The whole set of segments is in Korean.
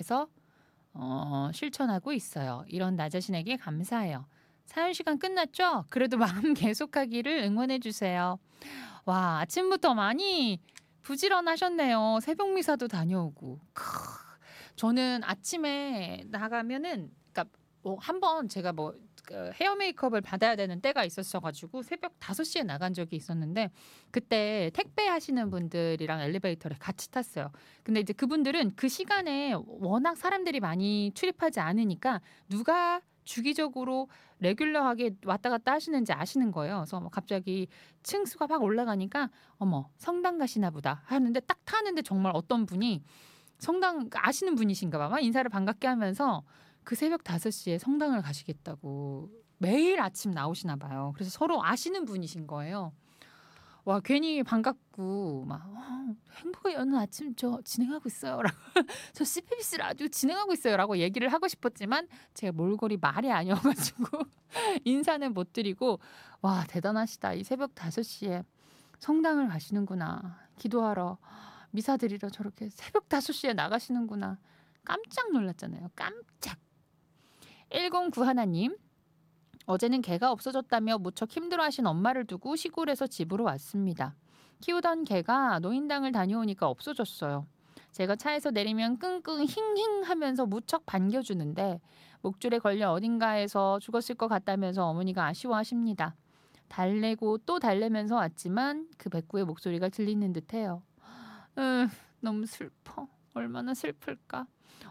위해서 실천하고 있어요. 이런 나 자신에게 감사해요. 사연 시간 끝났죠? 그래도 마음 계속하기를 응원해 주세요. 와, 아침부터 많이 부지런하셨네요. 새벽 미사도 다녀오고. 저는 아침에 나가면은 그러니까 한번 제가 그 헤어 메이크업을 받아야 되는 때가 있었어 가지고 새벽 5시에 나간 적이 있었는데 그때 택배 하시는 분들이랑 엘리베이터를 같이 탔어요. 근데 이제 그분들은 그 시간에 워낙 사람들이 많이 출입하지 않으니까 누가 주기적으로 레귤러하게 왔다 갔다 하시는지 아시는 거예요. 그래서 갑자기 층수가 막 올라가니까 '어머 성당 가시나 보다.' 하는데 딱 타는데 정말 어떤 분이 성당 아시는 분이신가 봐. 막 인사를 반갑게 하면서 그 새벽 5시에 성당을 가시겠다고 매일 아침 나오시나 봐요. 그래서 서로 아시는 분이신 거예요. 와, 괜히 반갑고 막 행복의 여는 아침 저 진행하고 있어요라고 저 CBS 라디오 진행하고 있어요라고 얘기를 하고 싶었지만 제가 몰골이 말이 아니어 가지고 인사는 못 드리고 와, 대단하시다. 이 새벽 5시에 성당을 가시는구나. 기도하러 미사 드리러 저렇게 새벽 5시에 나가시는구나. 깜짝 놀랐잖아요. 깜짝. 109 하나님. 어제는 개가 없어졌다며 무척 힘들어하신 엄마를 두고 시골에서 집으로 왔습니다. 키우던 개가 노인당을 다녀오니까 없어졌어요. 제가 차에서 내리면 끙끙 힝힝 하면서 무척 반겨주는데 목줄에 걸려 어딘가에서 죽었을 것 같다면서 어머니가 아쉬워하십니다. 달래고 또 달래면서 왔지만 그 백구의 목소리가 들리는 듯해요. 너무 슬퍼. 얼마나 슬플까.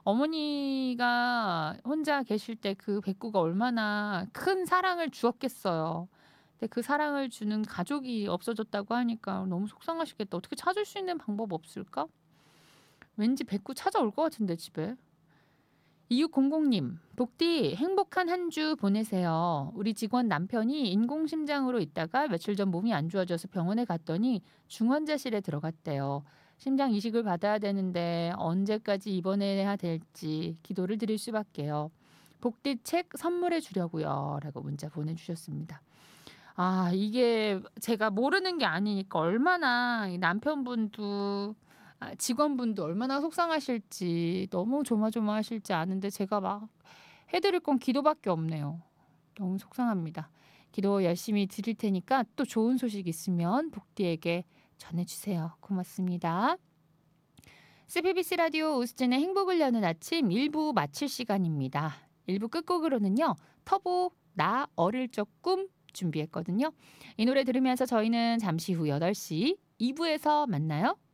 어머니가 혼자 계실 때 그 백구가 얼마나 큰 사랑을 주었겠어요. 근데 그 사랑을 주는 가족이 없어졌다고 하니까 너무 속상하시겠다. 어떻게 찾을 수 있는 방법 없을까? 왠지 백구 찾아올 것 같은데 집에. 2600님, 복디 행복한 한 주 보내세요. 우리 직원 남편이 인공심장으로 있다가 며칠 전 몸이 안 좋아져서 병원에 갔더니 중환자실에 들어갔대요. 심장 이식을 받아야 되는데 언제까지 입원해야 될지 기도를 드릴 수밖에요. 복디 책 선물해 주려고요. 라고 문자 보내주셨습니다. 아, 이게 제가 모르는 게 아니니까 얼마나 이 남편분도 직원분도 얼마나 속상하실지 너무 조마조마하실지 아는데 제가 막 해 드릴 건 기도밖에 없네요. 너무 속상합니다. 기도 열심히 드릴 테니까 또 좋은 소식 있으면 복디에게 전해 주세요. 고맙습니다. CBBC 라디오 오수진의 행복을 여는 아침 1부 마칠 시간입니다. 1부 끝곡으로는요. 터보 나 어릴 적 꿈 준비했거든요. 이 노래 들으면서 저희는 잠시 후 8시 2부에서 만나요.